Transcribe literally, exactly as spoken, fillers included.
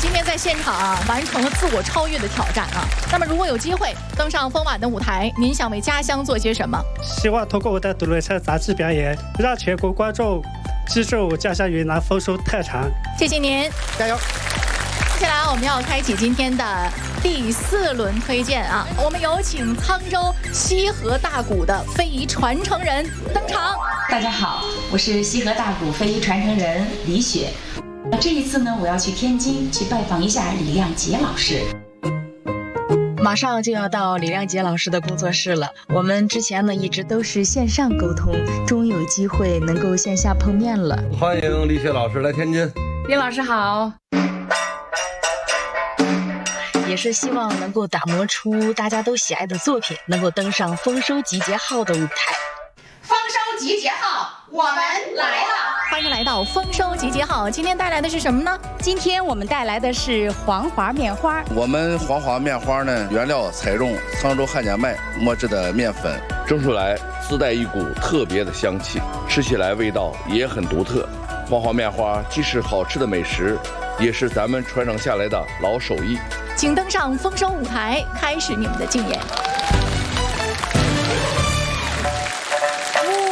今天在现场啊，完成了自我超越的挑战啊。那么如果有机会登上丰晚的舞台，您想为家乡做些什么？ 希望通过我的独轮车杂志表演，让全国观众记住我家乡云南丰收特产。 谢谢您， 加油！ 接下来我们要开启今天的第四轮推荐啊，我们有请沧州西河大鼓的非遗传承人登场。 大家好，我是西河大鼓非遗传承人李雪。这一次呢，我要去天津去拜访一下李亮杰老师。 马上就要到李亮杰老师的工作室了，我们之前呢一直都是线上沟通，终于有机会能够线下碰面了。 欢迎李雪老师来天津。 李老师好。也是希望能够打磨出大家都喜爱的作品，能够登上丰收集结号的舞台。 丰收集结号，我们来了！ 欢迎来到丰收集结号，今天带来的是什么呢？ 今天我们带来的是黄花面花。 我们黄花面花呢，原料采用沧州汉家麦磨制的面粉， 蒸出来自带一股特别的香气，吃起来味道也很独特。黄花面花既是好吃的美食，也是咱们传承下来的老手艺。 请登上丰收舞台，开始你们的竞演。